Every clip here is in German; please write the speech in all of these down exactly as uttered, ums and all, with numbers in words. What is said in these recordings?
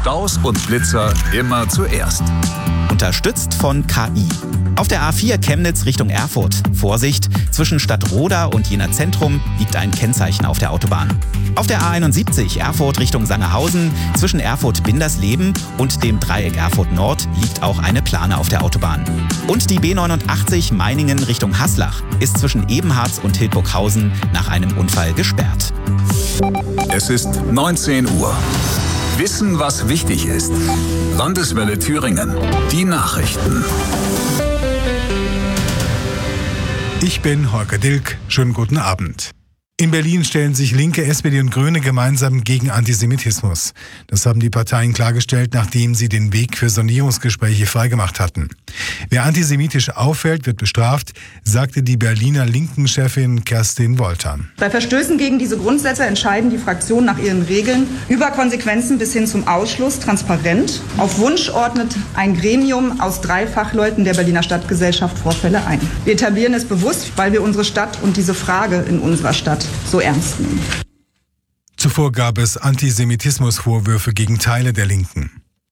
Staus und Blitzer immer zuerst. Unterstützt von K I. Auf der A vier Chemnitz Richtung Erfurt. Vorsicht, zwischen Stadtroda und Jena Zentrum liegt ein Kennzeichen auf der Autobahn. Auf der A einundsiebzig Erfurt Richtung Sangerhausen, zwischen Erfurt-Bindersleben und dem Dreieck Erfurt Nord liegt auch eine Plane auf der Autobahn. Und die B neunundachtzig Meiningen Richtung Haslach ist zwischen Ebenharz und Hildburghausen nach einem Unfall gesperrt. Es ist neunzehn Uhr. Wissen, was wichtig ist. Landeswelle Thüringen. Die Nachrichten. Ich bin Holger Dilk. Schönen guten Abend. In Berlin stellen sich Linke, S P D und Grüne gemeinsam gegen Antisemitismus. Das haben die Parteien klargestellt, nachdem sie den Weg für Sondierungsgespräche freigemacht hatten. Wer antisemitisch auffällt, wird bestraft, sagte die Berliner Linken-Chefin Kerstin Wolter. Bei Verstößen gegen diese Grundsätze entscheiden die Fraktionen nach ihren Regeln über Konsequenzen bis hin zum Ausschluss transparent. Auf Wunsch ordnet ein Gremium aus drei Fachleuten der Berliner Stadtgesellschaft Vorfälle ein. Wir etablieren es bewusst, weil wir unsere Stadt und diese Frage in unserer Stadt so ernst nehmen. Zuvor gab es Antisemitismusvorwürfe gegen Teile der Linken.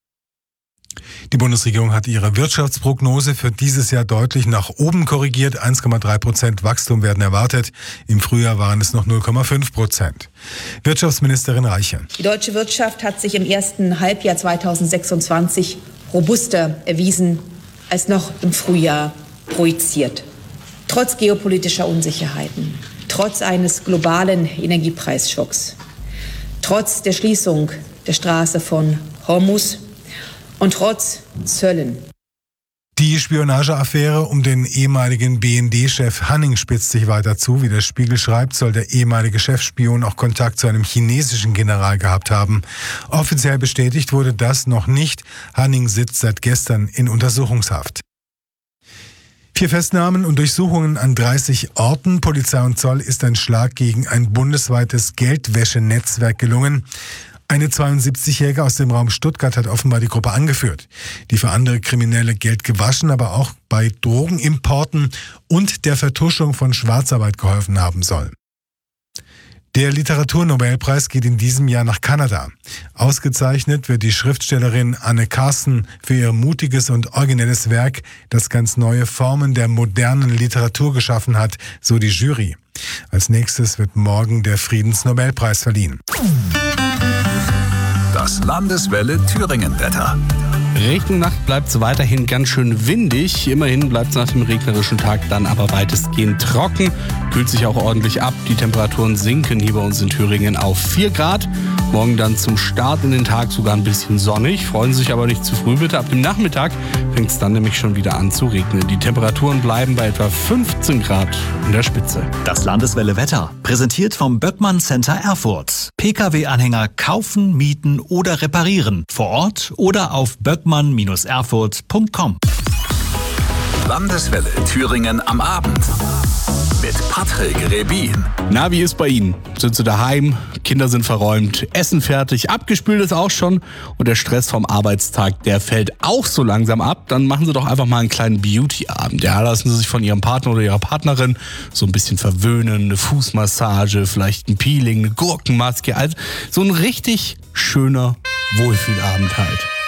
Die Bundesregierung hat ihre Wirtschaftsprognose für dieses Jahr deutlich nach oben korrigiert. eins Komma drei Prozent Wachstum werden erwartet. Im Frühjahr waren es noch null Komma fünf Prozent. Wirtschaftsministerin Reiche. Die deutsche Wirtschaft hat sich im ersten Halbjahr zweitausendsechsundzwanzig robuster erwiesen als noch im Frühjahr projiziert. Trotz geopolitischer Unsicherheiten, trotz eines globalen Energiepreisschocks, trotz der Schließung der Straße von Hormuz und trotz Zöllen. Die Spionageaffäre um den ehemaligen B N D-Chef Hanning spitzt sich weiter zu. Wie der Spiegel schreibt, soll der ehemalige Chefspion auch Kontakt zu einem chinesischen General gehabt haben. Offiziell bestätigt wurde das noch nicht. Hanning sitzt seit gestern in Untersuchungshaft. Vier Festnahmen und Durchsuchungen an dreißig Orten. Polizei und Zoll ist ein Schlag gegen ein bundesweites Geldwäschenetzwerk gelungen. Eine zweiundsiebzigjährige aus dem Raum Stuttgart hat offenbar die Gruppe angeführt, die für andere Kriminelle Geld gewaschen, aber auch bei Drogenimporten und der Vertuschung von Schwarzarbeit geholfen haben soll. Der Literaturnobelpreis geht in diesem Jahr nach Kanada. Ausgezeichnet wird die Schriftstellerin Anne Carson für ihr mutiges und originelles Werk, das ganz neue Formen der modernen Literatur geschaffen hat, so die Jury. Als nächstes wird morgen der Friedensnobelpreis verliehen. Das Landeswelle Thüringen-Wetter. Richtung Nacht bleibt es weiterhin ganz schön windig. Immerhin bleibt es nach dem regnerischen Tag dann aber weitestgehend trocken. Kühlt sich auch ordentlich ab. Die Temperaturen sinken hier bei uns in Thüringen auf vier Grad. Morgen dann zum Start in den Tag sogar ein bisschen sonnig. Freuen Sie sich aber nicht zu früh bitte. Ab dem Nachmittag fängt es dann nämlich schon wieder an zu regnen. Die Temperaturen bleiben bei etwa fünfzehn Grad in der Spitze. Das Landeswelle Wetter, präsentiert vom Böckmann Center Erfurt. Pkw-Anhänger kaufen, mieten oder reparieren. Vor Ort oder auf böckmann Erfurt punkt com. Landeswelle Thüringen am Abend mit Patrick Rebin. Na, wie ist bei Ihnen? Sind Sie daheim? Kinder sind verräumt, Essen fertig, abgespült ist auch schon und der Stress vom Arbeitstag, der fällt auch so langsam ab. Dann machen Sie doch einfach mal einen kleinen Beauty-Abend. Ja, lassen Sie sich von Ihrem Partner oder Ihrer Partnerin so ein bisschen verwöhnen, eine Fußmassage, vielleicht ein Peeling, eine Gurkenmaske. Also so ein richtig schöner Wohlfühlabend halt.